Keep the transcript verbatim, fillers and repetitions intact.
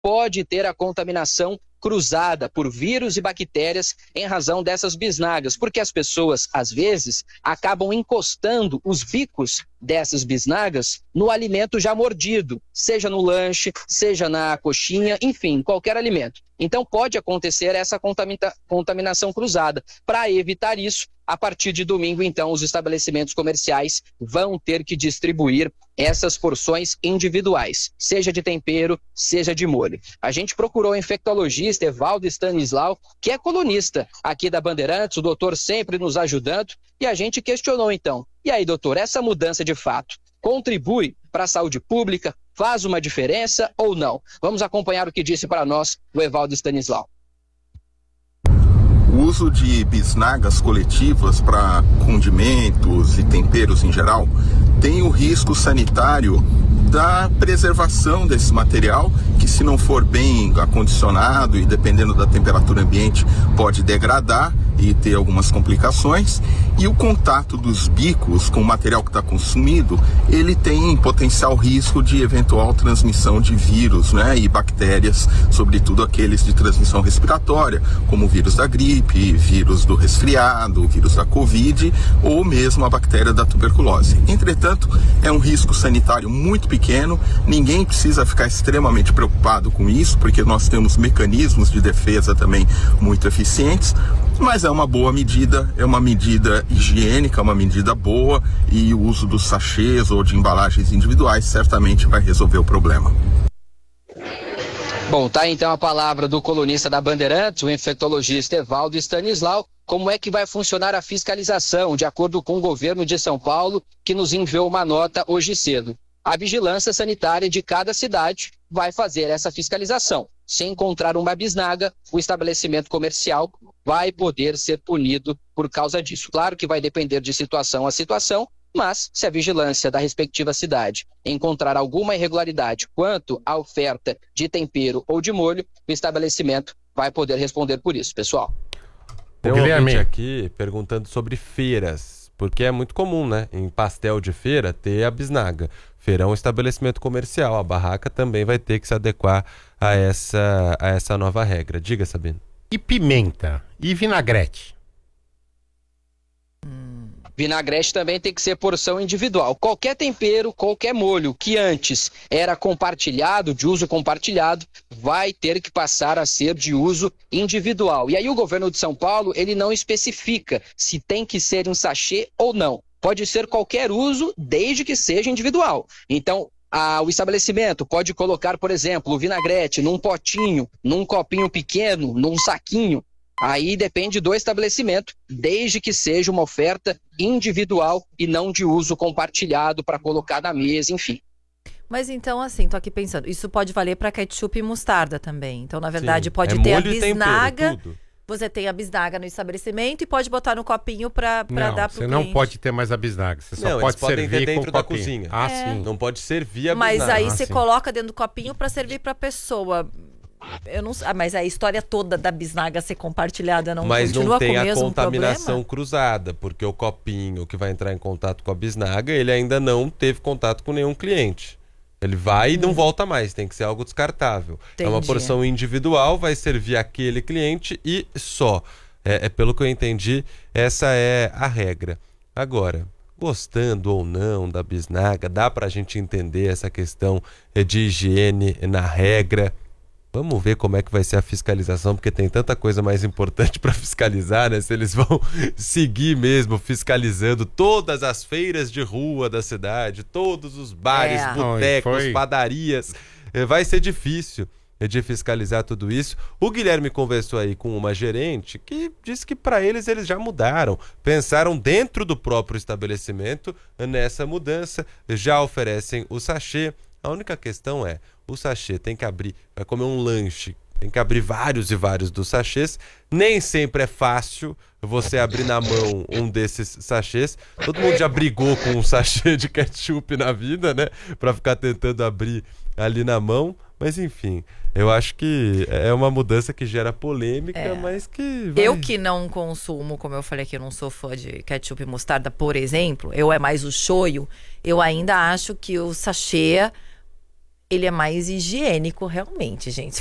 pode ter a contaminação cruzada por vírus e bactérias em razão dessas bisnagas, porque as pessoas, às vezes, acabam encostando os bicos dessas bisnagas no alimento já mordido, seja no lanche, seja na coxinha, enfim, qualquer alimento. Então pode acontecer essa contamina- contaminação cruzada. Para evitar isso, a partir de domingo, então, os estabelecimentos comerciais vão ter que distribuir essas porções individuais, seja de tempero, seja de molho. A gente procurou o infectologista Evaldo Stanislau, que é colunista aqui da Bandeirantes, o doutor sempre nos ajudando, e a gente questionou então, e aí, doutor, essa mudança de fato contribui para a saúde pública, faz uma diferença ou não? Vamos acompanhar o que disse para nós o Evaldo Stanislau. O uso de bisnagas coletivas para condimentos e temperos em geral tem o risco sanitário da preservação desse material, que se não for bem acondicionado e dependendo da temperatura ambiente pode degradar e ter algumas complicações, e o contato dos bicos com o material que está consumido, ele tem potencial risco de eventual transmissão de vírus, né, e bactérias, sobretudo aqueles de transmissão respiratória, como o vírus da gripe, vírus do resfriado, vírus da Covid ou mesmo a bactéria da tuberculose. Entretanto, é um risco sanitário muito pequeno, ninguém precisa ficar extremamente preocupado com isso, porque nós temos mecanismos de defesa também muito eficientes, mas é uma boa medida, é uma medida higiênica, uma medida boa, e o uso dos sachês ou de embalagens individuais certamente vai resolver o problema. Bom, tá então a palavra do colunista da Bandeirantes, o infectologista Evaldo Stanislau. Como é que vai funcionar a fiscalização, de acordo com o governo de São Paulo, que nos enviou uma nota hoje cedo? A vigilância sanitária de cada cidade vai fazer essa fiscalização. Se encontrar uma bisnaga, o estabelecimento comercial vai poder ser punido por causa disso. Claro que vai depender de situação a situação, mas se a vigilância da respectiva cidade encontrar alguma irregularidade quanto à oferta de tempero ou de molho, o estabelecimento vai poder responder por isso, pessoal. Tem um ouvinte aqui perguntando sobre feiras, porque é muito comum, né, em pastel de feira ter a bisnaga. Feira é um estabelecimento comercial, a barraca também vai ter que se adequar a essa, a essa nova regra. Diga, Sabino. E pimenta? E vinagrete? Vinagrete também tem que ser porção individual. Qualquer tempero, qualquer molho que antes era compartilhado, de uso compartilhado, vai ter que passar a ser de uso individual. E aí o governo de São Paulo, ele não especifica se tem que ser em sachê ou não. Pode ser qualquer uso, desde que seja individual. Então, a, o estabelecimento pode colocar, por exemplo, o vinagrete num potinho, num copinho pequeno, num saquinho. Aí depende do estabelecimento, desde que seja uma oferta individual e não de uso compartilhado para colocar na mesa, enfim. Mas então, assim, tô aqui pensando, isso pode valer para ketchup e mostarda também. Então, na verdade, Sim, pode é ter a molho e bisnaga. tempero, tudo. Você tem a bisnaga no estabelecimento e pode botar no copinho para dar Não, pro você cliente. não pode ter mais a bisnaga. Você só Não, pode eles podem servir ter dentro com da copinho. cozinha. Ah, É. sim. Não pode servir a Mas bisnaga. aí Ah, você sim. coloca dentro do copinho para servir para pessoa. Eu não sei, ah, mas a história toda da bisnaga ser compartilhada não Mas continua não tem com o a mesmo contaminação problema? cruzada, porque o copinho que vai entrar em contato com a bisnaga, ele ainda não teve contato com nenhum cliente. Ele vai e não volta mais, tem que ser algo descartável. É uma Entendi. porção individual, vai servir aquele cliente e só. É, é pelo que eu entendi, essa é a regra. Agora, gostando ou não da bisnaga, dá pra gente entender essa questão de higiene na regra. Vamos ver como é que vai ser a fiscalização, porque tem tanta coisa mais importante para fiscalizar, né? Se eles vão seguir mesmo fiscalizando todas as feiras de rua da cidade, todos os bares, É. botecos, Foi. padarias. Eh, Vai ser difícil de fiscalizar tudo isso. O Guilherme conversou aí com uma gerente que disse que para eles eles já mudaram, pensaram dentro do próprio estabelecimento nessa mudança, já oferecem o sachê. A única questão é, o sachê tem que abrir, vai comer um lanche, tem que abrir vários e vários dos sachês. Nem sempre é fácil você abrir na mão um desses sachês. Todo mundo já brigou com um sachê de ketchup na vida, né? Pra ficar tentando abrir ali na mão. Mas enfim, eu acho que é uma mudança que gera polêmica, É. mas que vai... Eu que não consumo, como eu falei aqui, eu não sou fã de ketchup e mostarda, por exemplo, eu é mais o shoyu, eu ainda acho que o sachê ele é mais higiênico realmente, gente.